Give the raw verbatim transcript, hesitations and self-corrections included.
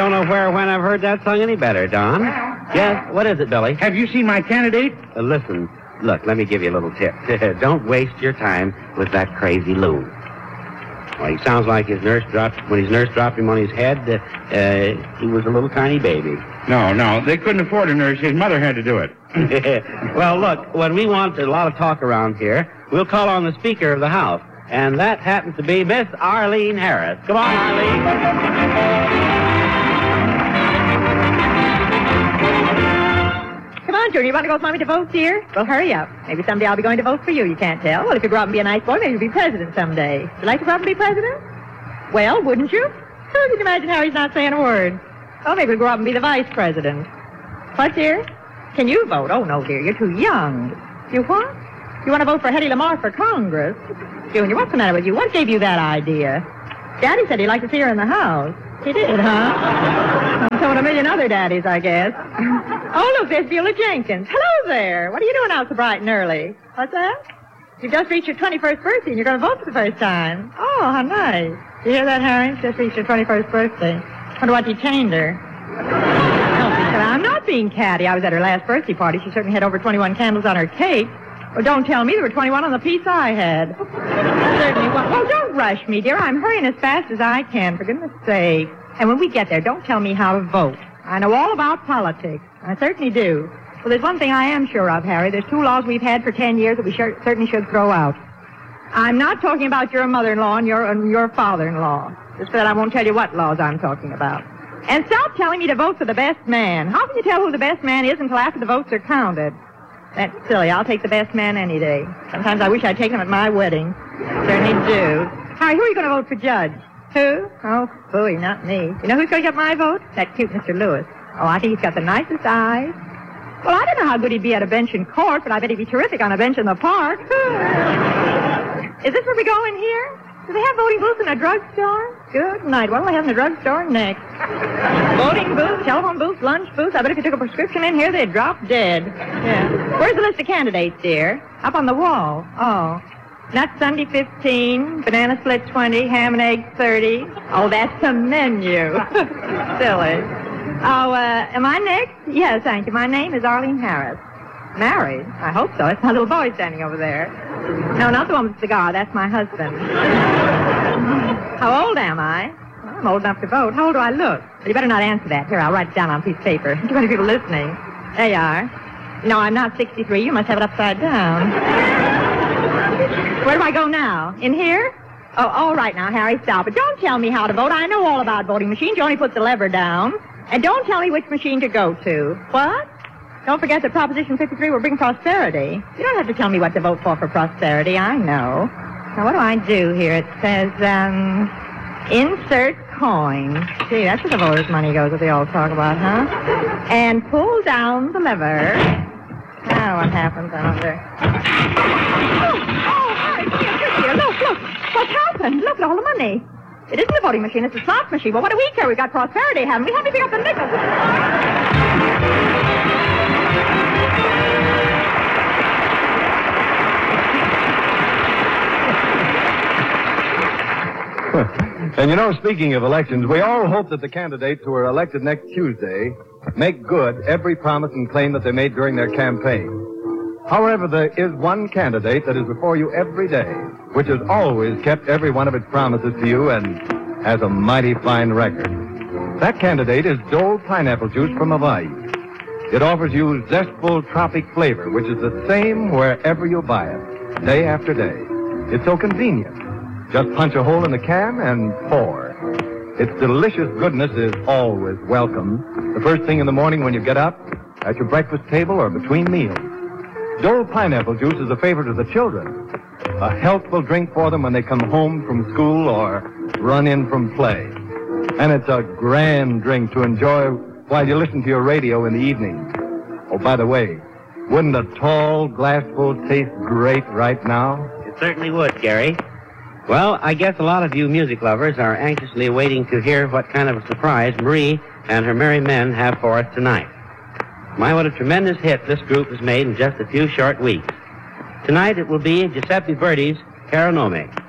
don't know where or when I've heard that sung any better, Don. Yes, what is it, Billy? Have you seen my candidate? Uh, listen, look, let me give you a little tip. Don't waste your time with that crazy loon. Well, he sounds like his nurse dropped, when his nurse dropped him on his head, uh, uh, he was a little tiny baby. No, no, they couldn't afford a nurse. His mother had to do it. Well, look, when we want a lot of talk around here, we'll call on the Speaker of the House, and that happens to be Miss Arlene Harris. Come on, Arlene. Come on, Junior, you want to go with Mommy to vote, dear? Well, hurry up. Maybe someday I'll be going to vote for you. You can't tell. Well, if you grow up and be a nice boy, maybe you'll be president someday. Would you like to grow up and be president? Well, wouldn't you? So you can imagine how he's not saying a word. Oh, maybe we'll grow up and be the vice president. What, dear? Can you vote? Oh, no, dear, you're too young. You what? You want to vote for Hedy Lamarr for Congress? Junior, what's the matter with you? What gave you that idea? Daddy said he'd like to see her in the house. He did, huh? So would a million other daddies, I guess. Oh, look, there's Beulah Jenkins. Hello there. What are you doing out so bright and early? What's that? You've just reached your twenty-first birthday, and you're going to vote for the first time. Oh, how nice. You hear that, Harry? Just reached her twenty-first birthday. Wonder what detained her. Don't be silly. I'm not being catty. I was at her last birthday party. She certainly had over twenty-one candles on her cake. Well, don't tell me there were twenty-one on the piece I had. Certainly. Well, well, don't rush me, dear. I'm hurrying as fast as I can, for goodness sake. And when we get there, don't tell me how to vote. I know all about politics. I certainly do. Well, there's one thing I am sure of, Harry. There's two laws we've had for ten years that we sure, certainly should throw out. I'm not talking about your mother-in-law and your, and your father-in-law. Just that I won't tell you what laws I'm talking about. And stop telling me to vote for the best man. How can you tell who the best man is until after the votes are counted? That's silly. I'll take the best man any day. Sometimes I wish I'd taken him at my wedding. Certainly do. Harry, who are you going to vote for judge? Who? Oh, phooey, not me. You know who's going to get my vote? That cute Mister Lewis. Oh, I think he's got the nicest eyes. Well, I don't know how good he'd be at a bench in court, but I bet he'd be terrific on a bench in the park. Is this where we go in here? Do they have voting booths in a drugstore? Good night. What will they have in the drugstore next? Voting booths, telephone booths, lunch booths. I bet if you took a prescription in here, they'd drop dead. Yeah. Where's the list of candidates, dear? Up on the wall. Oh. Nut Sunday fifteen, banana split twenty, ham and eggs thirty. Oh, that's the menu. Silly. Oh, uh, am I next? Yes, thank you. My name is Arlene Harris. Married? I hope so. It's my little boy standing over there. No, not the one with the cigar. That's my husband. How old am I? Well, I'm old enough to vote. How old do I look? Well, you better not answer that. Here, I'll write it down on a piece of paper. Too many people listening. There you are. No, I'm not sixty-three. You must have it upside down. Where do I go now? In here? Oh, all right now, Harry, stop it. Don't tell me how to vote. I know all about voting machines. You only put the lever down. And don't tell me which machine to go to. What? Don't forget that Proposition fifty-three will bring prosperity. You don't have to tell me what to vote for for prosperity. I know. Now, what do I do here? It says, um, insert coin. Gee, that's where the voters' money goes that they all talk about, huh? And pull down the lever. Now, what happens, I wonder? Oh, oh, Harry, here, here, look, look. What's happened? Look at all the money. It isn't a voting machine, it's a slot machine. Well, what do we care? We've got prosperity, haven't we? Help me pick up the nickels. And you know, speaking of elections, we all hope that the candidates who are elected next Tuesday make good every promise and claim that they made during their campaign. However, there is one candidate that is before you every day, which has always kept every one of its promises to you and has a mighty fine record. That candidate is Dole Pineapple Juice from Hawaii. It offers you zestful tropic flavor, which is the same wherever you buy it, day after day. It's so convenient. Just punch a hole in the can and pour. Its delicious goodness is always welcome. The first thing in the morning when you get up, at your breakfast table, or between meals. Dole Pineapple Juice is a favorite of the children. A healthful drink for them when they come home from school or run in from play. And it's a grand drink to enjoy while you listen to your radio in the evening. Oh, by the way, wouldn't a tall glassful taste great right now? It certainly would, Gary. Well, I guess a lot of you music lovers are anxiously waiting to hear what kind of a surprise Marie and her merry men have for us tonight. My, what a tremendous hit this group has made in just a few short weeks. Tonight it will be Giuseppe Verdi's Caro Nome.